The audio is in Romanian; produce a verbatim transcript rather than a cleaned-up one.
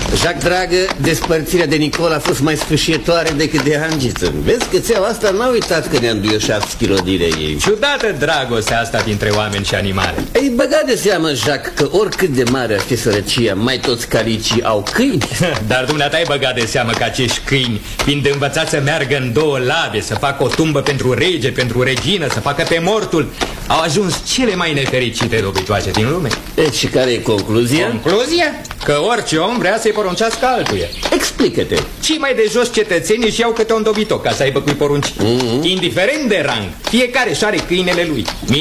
Jacques, dragă, despărțirea de Nicola a fost mai sfârșitoare decât de Hangiță. Vezi că țeaua asta n-a uitat că ne-a înduioșat schilodirea ei. Ciudată dragostea asta dintre oameni și animale. Ei, băga de seamă, Jacques, că oricât de mare ar fi sărăcia, mai toți calicii au câini. Dar dumneata ai băgat de seamă că acești câini, fiind învățați să meargă în două labe, să facă o tumbă pentru rege, pentru regină, să facă pe mortul, au ajuns cele mai nefericite dobitoace din lume. E, și care e concluzia? Concluzia? Că orice om vrea să-i poruncească altuia. Explică-te. Cei mai de jos cetățeni își iau câte un dobitoc ca să aibă cui porunci. Mm-hmm. Indiferent de rang, fiecare și are câinele lui.